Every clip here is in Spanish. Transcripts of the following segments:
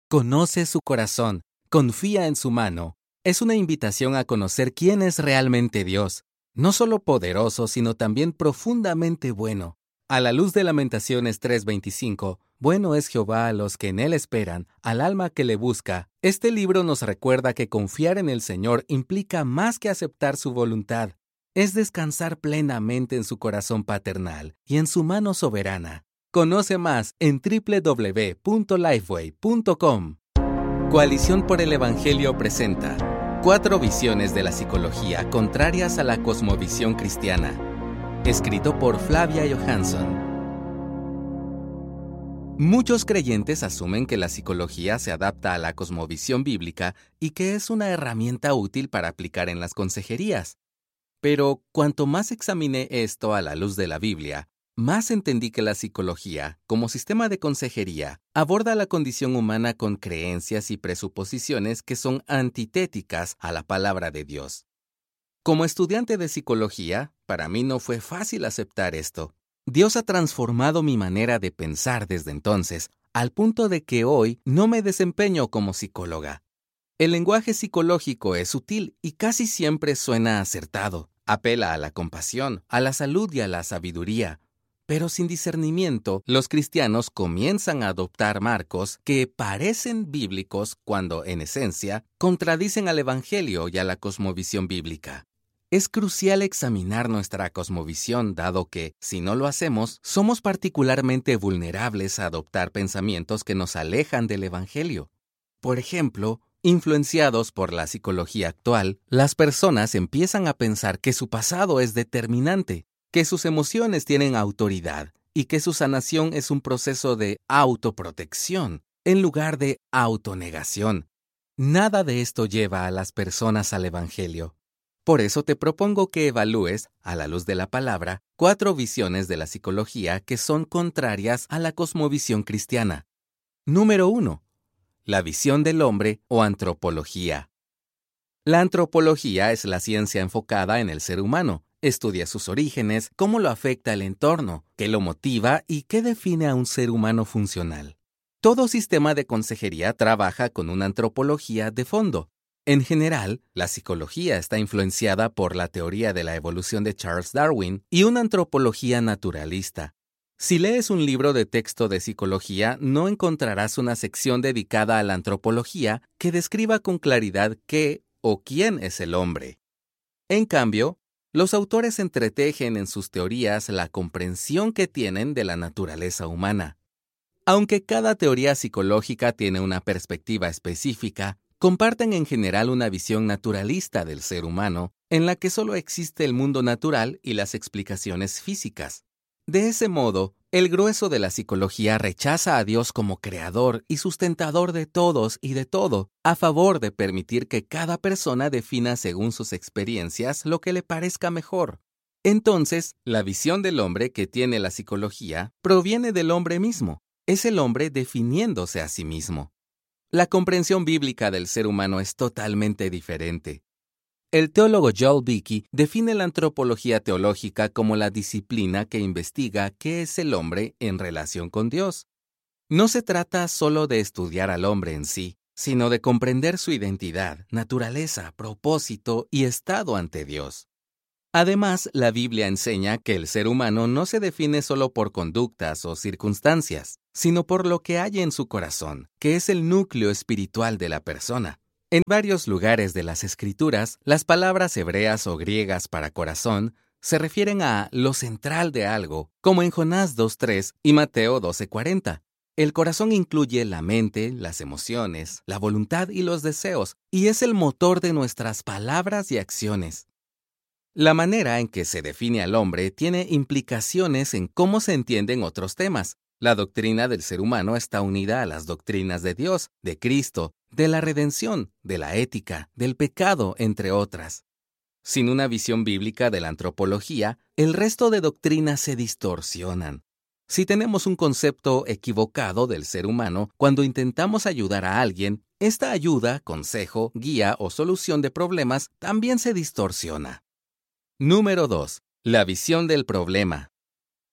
Conoce su corazón, confía en su mano. Es una invitación a conocer quién es realmente Dios, no solo poderoso, sino también profundamente bueno. A la luz de Lamentaciones 3:25, bueno es Jehová a los que en él esperan, al alma que le busca. Este libro nos recuerda que confiar en el Señor implica más que aceptar su voluntad. Es descansar plenamente en su corazón paternal y en su mano soberana. Conoce más en www.lifeway.com. Coalición por el Evangelio presenta 4 visiones de la psicología contrarias a la cosmovisión cristiana. Escrito por Flavia Johansson. Muchos creyentes asumen que la psicología se adapta a la cosmovisión bíblica y que es una herramienta útil para aplicar en las consejerías. Pero cuanto más examiné esto a la luz de la Biblia, más entendí que la psicología, como sistema de consejería, aborda la condición humana con creencias y presuposiciones que son antitéticas a la palabra de Dios. Como estudiante de psicología, para mí no fue fácil aceptar esto. Dios ha transformado mi manera de pensar desde entonces, al punto de que hoy no me desempeño como psicóloga. El lenguaje psicológico es sutil y casi siempre suena acertado. Apela a la compasión, a la salud y a la sabiduría. Pero sin discernimiento, los cristianos comienzan a adoptar marcos que parecen bíblicos cuando, en esencia, contradicen al Evangelio y a la cosmovisión bíblica. Es crucial examinar nuestra cosmovisión, dado que, si no lo hacemos, somos particularmente vulnerables a adoptar pensamientos que nos alejan del Evangelio. Por ejemplo, influenciados por la psicología actual, las personas empiezan a pensar que su pasado es determinante, que sus emociones tienen autoridad y que su sanación es un proceso de autoprotección en lugar de autonegación. Nada de esto lleva a las personas al Evangelio. Por eso te propongo que evalúes, a la luz de la palabra, 4 visiones de la psicología que son contrarias a la cosmovisión cristiana. Número 1. La visión del hombre o antropología. La antropología es la ciencia enfocada en el ser humano. Estudia sus orígenes, cómo lo afecta el entorno, qué lo motiva y qué define a un ser humano funcional. Todo sistema de consejería trabaja con una antropología de fondo. En general, la psicología está influenciada por la teoría de la evolución de Charles Darwin y una antropología naturalista. Si lees un libro de texto de psicología, no encontrarás una sección dedicada a la antropología que describa con claridad qué o quién es el hombre. En cambio, los autores entretejen en sus teorías la comprensión que tienen de la naturaleza humana. Aunque cada teoría psicológica tiene una perspectiva específica, comparten en general una visión naturalista del ser humano, en la que solo existe el mundo natural y las explicaciones físicas. De ese modo, el grueso de la psicología rechaza a Dios como creador y sustentador de todos y de todo, a favor de permitir que cada persona defina según sus experiencias lo que le parezca mejor. Entonces, la visión del hombre que tiene la psicología proviene del hombre mismo. Es el hombre definiéndose a sí mismo. La comprensión bíblica del ser humano es totalmente diferente. El teólogo Joel Beeke define la antropología teológica como la disciplina que investiga qué es el hombre en relación con Dios. No se trata solo de estudiar al hombre en sí, sino de comprender su identidad, naturaleza, propósito y estado ante Dios. Además, la Biblia enseña que el ser humano no se define solo por conductas o circunstancias, sino por lo que hay en su corazón, que es el núcleo espiritual de la persona. En varios lugares de las Escrituras, las palabras hebreas o griegas para corazón se refieren a lo central de algo, como en Jonás 2:3 y Mateo 12:40. El corazón incluye la mente, las emociones, la voluntad y los deseos, y es el motor de nuestras palabras y acciones. La manera en que se define al hombre tiene implicaciones en cómo se entienden otros temas. La doctrina del ser humano está unida a las doctrinas de Dios, de Cristo, de la redención, de la ética, del pecado, entre otras. Sin una visión bíblica de la antropología, el resto de doctrinas se distorsionan. Si tenemos un concepto equivocado del ser humano cuando intentamos ayudar a alguien, esta ayuda, consejo, guía o solución de problemas también se distorsiona. Número 2. La visión del problema.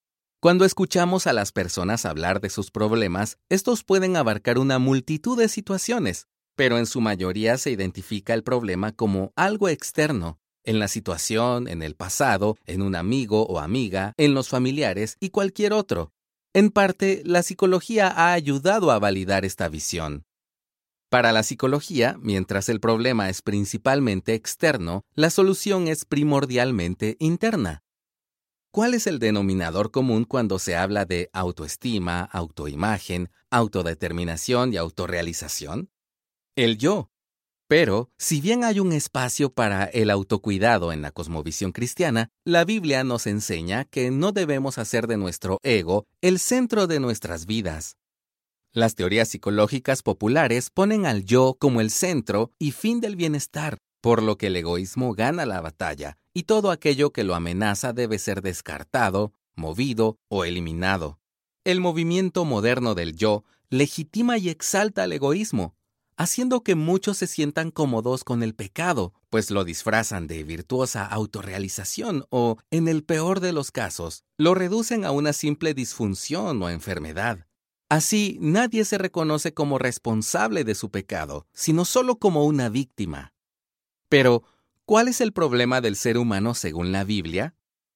Cuando escuchamos a las personas hablar de sus problemas, estos pueden abarcar una multitud de situaciones, pero en su mayoría se identifica el problema como algo externo, en la situación, en el pasado, en un amigo o amiga, en los familiares y cualquier otro. En parte, la psicología ha ayudado a validar esta visión. Para la psicología, mientras el problema es principalmente externo, la solución es primordialmente interna. ¿Cuál es el denominador común cuando se habla de autoestima, autoimagen, autodeterminación y autorrealización? El yo. Pero, si bien hay un espacio para el autocuidado en la cosmovisión cristiana, la Biblia nos enseña que no debemos hacer de nuestro ego el centro de nuestras vidas. Las teorías psicológicas populares ponen al yo como el centro y fin del bienestar, por lo que el egoísmo gana la batalla, y todo aquello que lo amenaza debe ser descartado, movido o eliminado. El movimiento moderno del yo legitima y exalta el egoísmo, haciendo que muchos se sientan cómodos con el pecado, pues lo disfrazan de virtuosa autorrealización o, en el peor de los casos, lo reducen a una simple disfunción o enfermedad. Así, nadie se reconoce como responsable de su pecado, sino solo como una víctima. Pero, ¿cuál es el problema del ser humano según la Biblia?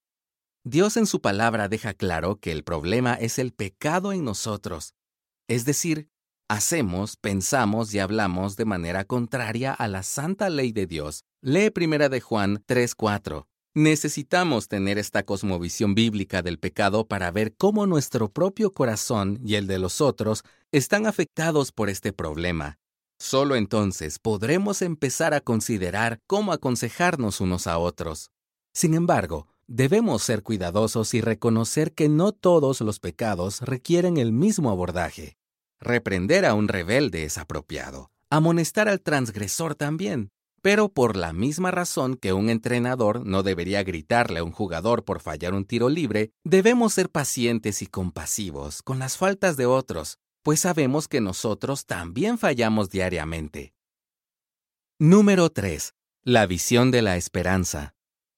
Dios en su palabra deja claro que el problema es el pecado en nosotros. Es decir, hacemos, pensamos y hablamos de manera contraria a la santa ley de Dios. Lee 1 de Juan 3:4. Necesitamos tener esta cosmovisión bíblica del pecado para ver cómo nuestro propio corazón y el de los otros están afectados por este problema. Solo entonces podremos empezar a considerar cómo aconsejarnos unos a otros. Sin embargo, debemos ser cuidadosos y reconocer que no todos los pecados requieren el mismo abordaje. Reprender a un rebelde es apropiado, amonestar al transgresor también. Pero por la misma razón que un entrenador no debería gritarle a un jugador por fallar un tiro libre, debemos ser pacientes y compasivos con las faltas de otros, pues sabemos que nosotros también fallamos diariamente. Número 3. La visión de la esperanza.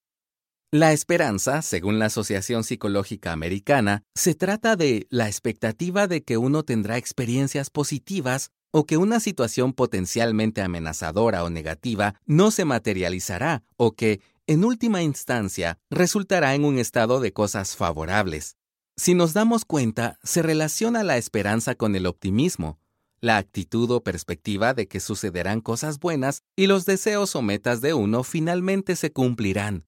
La esperanza, según la Asociación Psicológica Americana, se trata de la expectativa de que uno tendrá experiencias positivas o que una situación potencialmente amenazadora o negativa no se materializará o que, en última instancia, resultará en un estado de cosas favorables. Si nos damos cuenta, se relaciona la esperanza con el optimismo, la actitud o perspectiva de que sucederán cosas buenas y los deseos o metas de uno finalmente se cumplirán.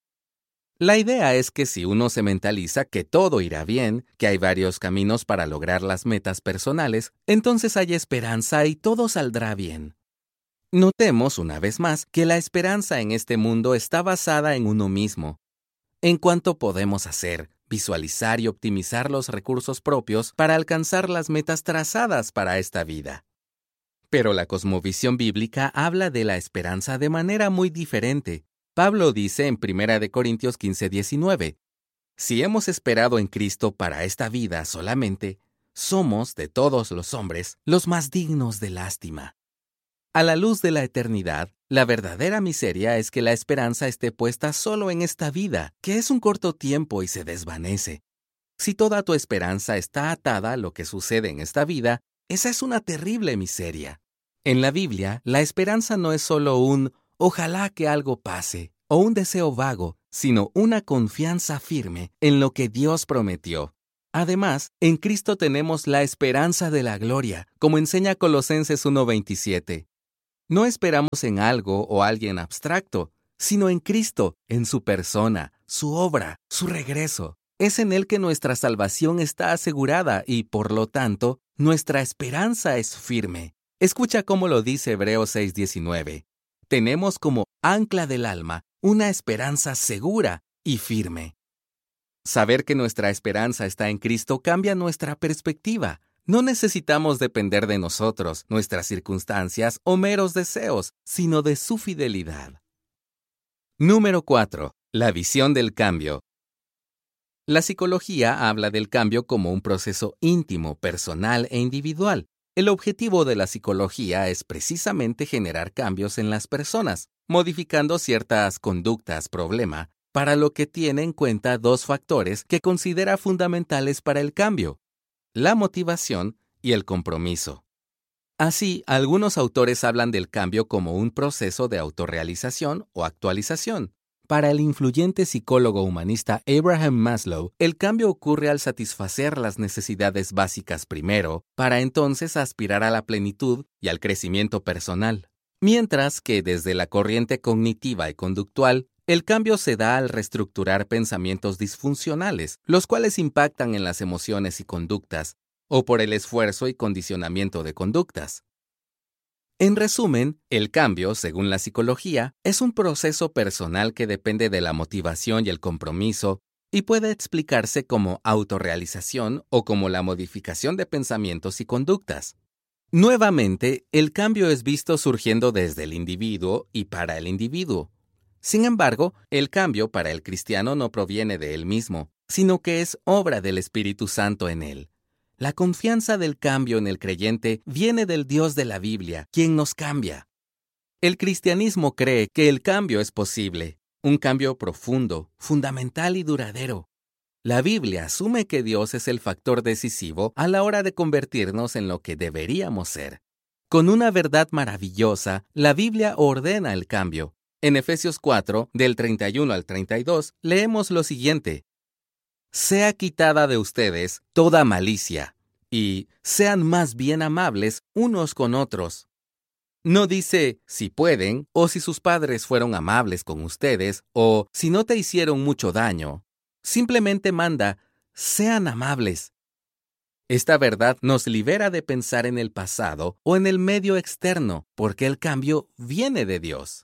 La idea es que si uno se mentaliza que todo irá bien, que hay varios caminos para lograr las metas personales, entonces hay esperanza y todo saldrá bien. Notemos una vez más que la esperanza en este mundo está basada en uno mismo, en cuanto podemos hacer, visualizar y optimizar los recursos propios para alcanzar las metas trazadas para esta vida. Pero la cosmovisión bíblica habla de la esperanza de manera muy diferente. Pablo dice en 1 Corintios 15:19, si hemos esperado en Cristo para esta vida solamente, somos, de todos los hombres, los más dignos de lástima. A la luz de la eternidad, la verdadera miseria es que la esperanza esté puesta solo en esta vida, que es un corto tiempo y se desvanece. Si toda tu esperanza está atada a lo que sucede en esta vida, esa es una terrible miseria. En la Biblia, la esperanza no es solo un ojalá que algo pase o un deseo vago, sino una confianza firme en lo que Dios prometió. Además, en Cristo tenemos la esperanza de la gloria, como enseña Colosenses 1:27. No esperamos en algo o alguien abstracto, sino en Cristo, en su persona, su obra, su regreso. Es en Él que nuestra salvación está asegurada y, por lo tanto, nuestra esperanza es firme. Escucha cómo lo dice Hebreos 6:19. Tenemos como ancla del alma una esperanza segura y firme. Saber que nuestra esperanza está en Cristo cambia nuestra perspectiva. No necesitamos depender de nosotros, nuestras circunstancias o meros deseos, sino de su fidelidad. Número 4. La visión del cambio. La psicología habla del cambio como un proceso íntimo, personal e individual. El objetivo de la psicología es precisamente generar cambios en las personas, modificando ciertas conductas problema, para lo que tiene en cuenta dos factores que considera fundamentales para el cambio: la motivación y el compromiso. Así, algunos autores hablan del cambio como un proceso de autorrealización o actualización. Para el influyente psicólogo humanista Abraham Maslow, el cambio ocurre al satisfacer las necesidades básicas primero, para entonces aspirar a la plenitud y al crecimiento personal. Mientras que desde la corriente cognitiva y conductual, el cambio se da al reestructurar pensamientos disfuncionales, los cuales impactan en las emociones y conductas, o por el esfuerzo y condicionamiento de conductas. En resumen, el cambio, según la psicología, es un proceso personal que depende de la motivación y el compromiso y puede explicarse como autorrealización o como la modificación de pensamientos y conductas. Nuevamente, el cambio es visto surgiendo desde el individuo y para el individuo. Sin embargo, el cambio para el cristiano no proviene de él mismo, sino que es obra del Espíritu Santo en él. La confianza del cambio en el creyente viene del Dios de la Biblia, quien nos cambia. El cristianismo cree que el cambio es posible, un cambio profundo, fundamental y duradero. La Biblia asume que Dios es el factor decisivo a la hora de convertirnos en lo que deberíamos ser. Con una verdad maravillosa, la Biblia ordena el cambio. En Efesios 4, del 31 al 32, leemos lo siguiente: «Sea quitada de ustedes toda malicia, y sean más bien amables unos con otros». No dice si pueden, o si sus padres fueron amables con ustedes, o si no te hicieron mucho daño. Simplemente manda: sean amables. Esta verdad nos libera de pensar en el pasado o en el medio externo, porque el cambio viene de Dios.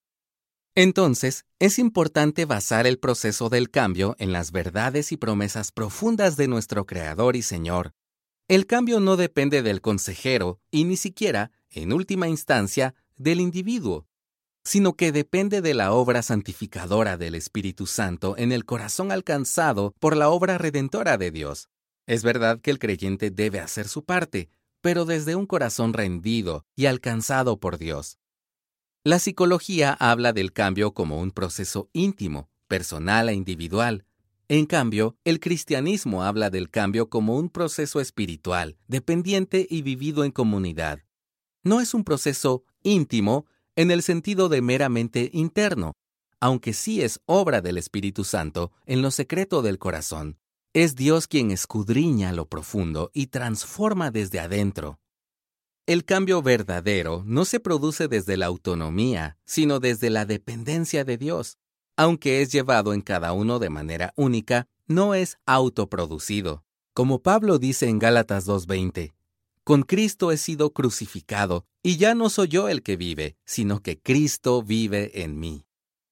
Entonces, es importante basar el proceso del cambio en las verdades y promesas profundas de nuestro Creador y Señor. El cambio no depende del consejero y ni siquiera, en última instancia, del individuo, sino que depende de la obra santificadora del Espíritu Santo en el corazón alcanzado por la obra redentora de Dios. Es verdad que el creyente debe hacer su parte, pero desde un corazón rendido y alcanzado por Dios. La psicología habla del cambio como un proceso íntimo, personal e individual. En cambio, el cristianismo habla del cambio como un proceso espiritual, dependiente y vivido en comunidad. No es un proceso íntimo en el sentido de meramente interno, aunque sí es obra del Espíritu Santo en lo secreto del corazón. Es Dios quien escudriña lo profundo y transforma desde adentro. El cambio verdadero no se produce desde la autonomía, sino desde la dependencia de Dios. Aunque es llevado en cada uno de manera única, no es autoproducido. Como Pablo dice en Gálatas 2:20, «Con Cristo he sido crucificado, y ya no soy yo el que vive, sino que Cristo vive en mí».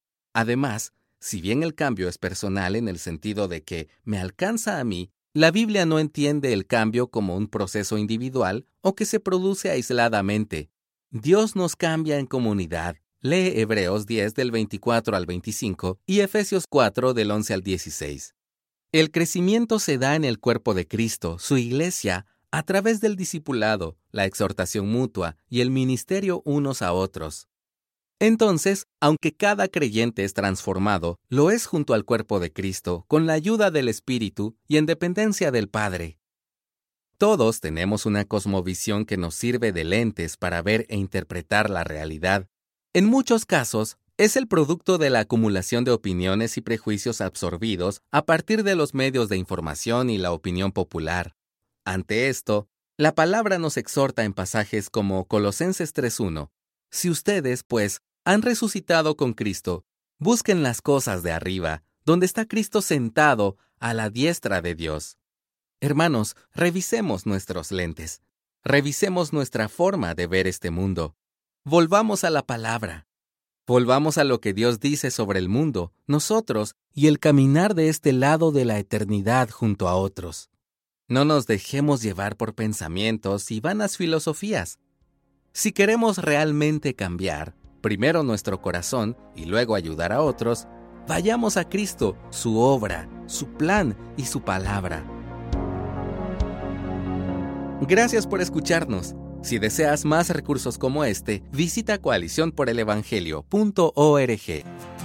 Además, si bien el cambio es personal en el sentido de que me alcanza a mí, la Biblia no entiende el cambio como un proceso individual o que se produce aisladamente. Dios nos cambia en comunidad. Lee Hebreos 10 del 24 al 25 y Efesios 4 del 11 al 16. El crecimiento se da en el cuerpo de Cristo, su iglesia, a través del discipulado, la exhortación mutua y el ministerio unos a otros. Entonces, aunque cada creyente es transformado, lo es junto al cuerpo de Cristo, con la ayuda del Espíritu y en dependencia del Padre. Todos tenemos una cosmovisión que nos sirve de lentes para ver e interpretar la realidad. En muchos casos, es el producto de la acumulación de opiniones y prejuicios absorbidos a partir de los medios de información y la opinión popular. Ante esto, la palabra nos exhorta en pasajes como Colosenses 3:1. Si ustedes, pues, han resucitado con Cristo, busquen las cosas de arriba, donde está Cristo sentado a la diestra de Dios. Hermanos, revisemos nuestros lentes. Revisemos nuestra forma de ver este mundo. Volvamos a la palabra. Volvamos a lo que Dios dice sobre el mundo, nosotros y el caminar de este lado de la eternidad junto a otros. No nos dejemos llevar por pensamientos y vanas filosofías. Si queremos realmente cambiar, primero nuestro corazón y luego ayudar a otros, vayamos a Cristo, su obra, su plan y su palabra. Gracias por escucharnos. Si deseas más recursos como este, visita coaliciónporelevangelio.org.